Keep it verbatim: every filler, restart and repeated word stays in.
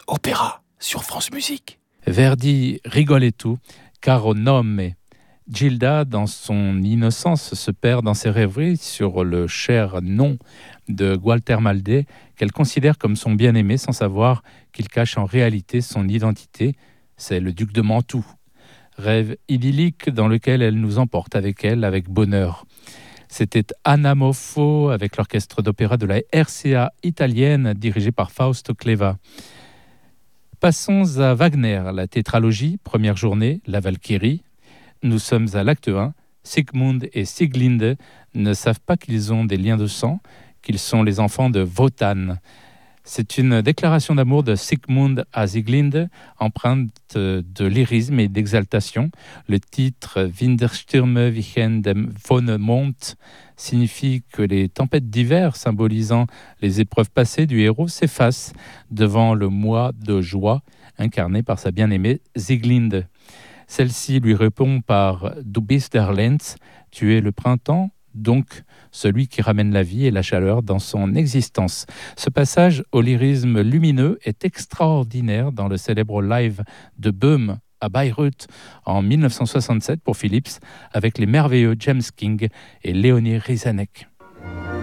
Opéra sur France Musique. Verdi Rigoletto, caro nome. Gilda, dans son innocence, se perd dans ses rêveries sur le cher nom de Walter Maldé, qu'elle considère comme son bien-aimé sans savoir qu'il cache en réalité son identité. C'est le duc de Mantoue. Rêve idyllique dans lequel elle nous emporte avec elle, avec bonheur. C'était Anna Moffo avec l'orchestre d'opéra de la R C A italienne dirigé par Fausto Cleva. Passons à Wagner, la tétralogie, première journée, la Valkyrie. Nous sommes à l'acte un. Siegmund et Sieglinde ne savent pas qu'ils ont des liens de sang, qu'ils sont les enfants de Wotan. C'est une déclaration d'amour de Siegmund à Sieglinde, empreinte de lyrisme et d'exaltation. Le titre Winterstürme wichen dem Wonnemond signifie que les tempêtes d'hiver, symbolisant les épreuves passées du héros, s'effacent devant le mois de joie incarné par sa bien-aimée Sieglinde. Celle-ci lui répond par Du bist der Lenz, tu es le printemps, donc celui qui ramène la vie et la chaleur dans son existence. Ce passage au lyrisme lumineux est extraordinaire dans le célèbre live de Böhm à Bayreuth en mille neuf cent soixante-sept pour Philips avec les merveilleux James King et Léonie Risanek.